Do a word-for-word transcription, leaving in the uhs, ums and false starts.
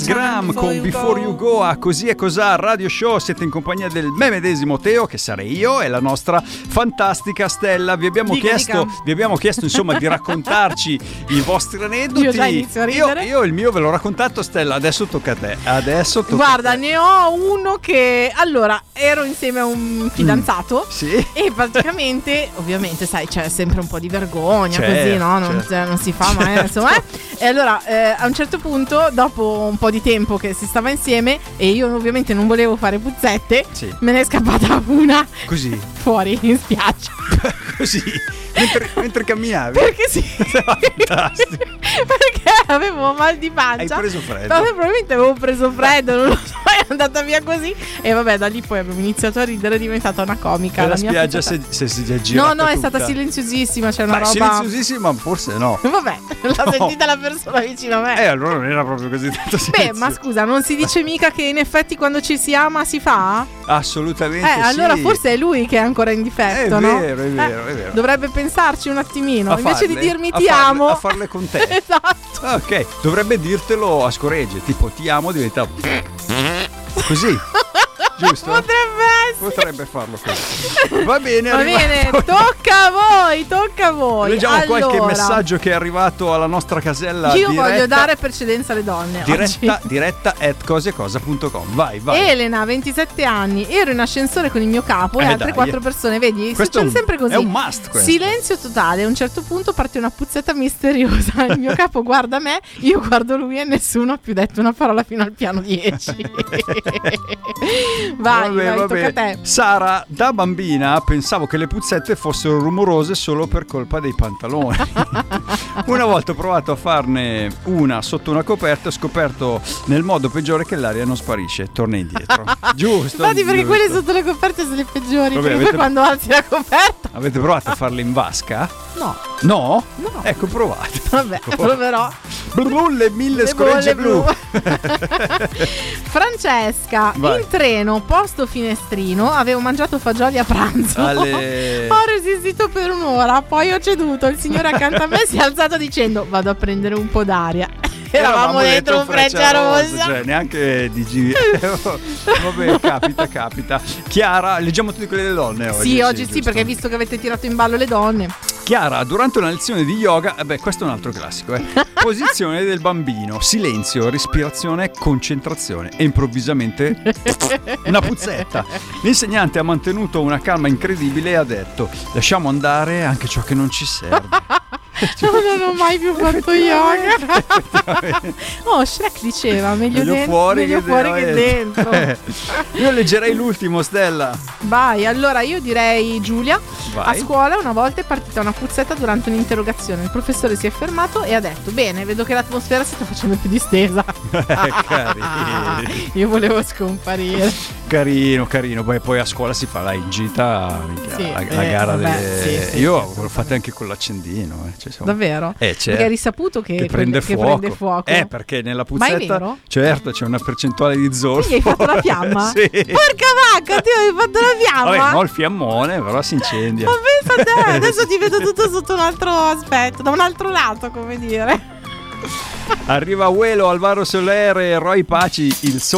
Graham con Before You Go a Così e Cosà Radio Show. Siete in compagnia del me medesimo Teo, che sarei io, e la nostra fantastica Stella. Vi abbiamo dica, chiesto dica. vi abbiamo chiesto insomma di raccontarci i vostri aneddoti. Io già inizio a ridere. Io, io il mio ve l'ho raccontato, Stella, adesso tocca a te. Adesso tocca Guarda, a te. ne ho uno che allora ero insieme a un fidanzato Mm, sì. e praticamente, ovviamente, sai, c'è sempre un po' di vergogna, Certo, così, no? Non, certo. cioè, non si fa mai, insomma. eh. E allora, eh, a un certo punto, dopo un po' di tempo che si stava insieme e io ovviamente non volevo fare puzzette, Sì. me ne è scappata una Così. fuori in spiaggia. Così. Mentre, mentre camminavi. Perché sì. Fantastico. Perché avevo mal di pancia. Hai preso freddo. No, probabilmente avevo preso freddo, non lo so, è andata via così. E vabbè, da lì poi abbiamo iniziato a ridere, è diventata una comica. E la mia spiaggia puntata. se, se si è girata No, no, è tutta. stata silenziosissima, c'è una Beh, roba. silenziosissima, forse no. Vabbè, l'ha No. sentita la persona vicino a me. Eh, allora non era proprio così tanto Beh, silenzio. ma scusa, non si dice mica che in effetti quando ci si ama si fa? Assolutamente Eh, sì. allora forse è lui che è ancora in difetto, È no? vero, è vero, Eh, è vero. Dovrebbe pensarci un attimino, A invece farle, di dirmi a ti farle, amo. a farle con te. Esatto. Ah, ok, dovrebbe dirtelo a scoregge, tipo ti amo diventa così. Giusto? Potrebbe essere. Potrebbe farlo così. Va bene, Va è bene, arrivato- tocca a voi, tocca a voi. Leggiamo allora, qualche messaggio che è arrivato alla nostra casella. Io diretta, voglio dare precedenza alle donne diretta, oggi. diretta at cosecosa punto com. Vai, vai. Elena, ventisette anni, ero in ascensore con il mio capo e Eh, altre dai. quattro persone. Vedi, Questo succede è un- sempre così. è un must questo. Silenzio totale. A un certo punto parte una puzzetta misteriosa. Il mio capo guarda me, io guardo lui e nessuno ha più detto una parola fino al piano dieci. vai, Vabbè, vai, vabbè. tocca a te. Sara, da bambina pensavo che le puzzette fossero rumorose solo per colpa dei pantaloni. Una volta ho provato a farne una sotto una coperta e ho scoperto nel modo peggiore che l'aria non sparisce, torna indietro. Giusto. Infatti, perché giusto. quelle sotto le coperte sono le peggiori. Vabbè, perché avete- poi quando alzi la coperta. Avete provato a farle in vasca? No, No? no. Ecco, provate. Vabbè, proverò. Blu, le mille Le scoregge bolle blu. Francesca, Vai. in treno, posto finestrino, avevo mangiato fagioli a pranzo. Ale- Ho resistito per un'ora, poi ho ceduto. Il signore accanto a me si è alzato dicendo: vado a prendere un po' d'aria. Eravamo dentro un Frecciarossa. Cioè neanche di G. Vabbè, capita, capita. Chiara, leggiamo tutte quelle delle donne oggi. Sì, oggi sì, giusto? perché visto che avete tirato in ballo le donne. Chiara, durante una lezione di yoga, eh beh, questo è un altro classico, eh. Posizione del bambino, silenzio, respirazione, concentrazione e improvvisamente una puzzetta. L'insegnante ha mantenuto una calma incredibile e ha detto: lasciamo andare anche ciò che non ci serve. No, non ho mai più fatto yoga. Oh, Shrek diceva: meglio, Meglio dentro, fuori meglio che fuori che dentro. dentro. Io leggerei l'ultimo, Stella. Vai, allora io direi Giulia. Vai. A scuola una volta è partita una puzzetta durante un'interrogazione. Il professore si è fermato e ha detto: bene, vedo che l'atmosfera si sta facendo più distesa. Carino. Io volevo scomparire. Carino, carino. Poi, poi a scuola si fa la in gita, minchia, Sì, la, la eh, gara vabbè, delle... sì, sì, Io sì, l'ho sì, fatta sì. anche con l'accendino, eh. Cioè, insomma- Davvero? Eh, certo. Perché hai risaputo che, che prende, che fuoco. prende fuoco. Eh, perché nella Ma è puzzetta vero? certo c'è una percentuale di zolfo. Quindi hai fatto la fiamma? Sì. Porca vacca, ti hai fatto la fiamma? Vabbè, no il fiammone, però si incendia. Ma pensa a te, adesso ti vedo tutto sotto un altro aspetto, da un altro lato, come dire. Arriva Uelo, Alvaro Soler e Roy Paci, il sole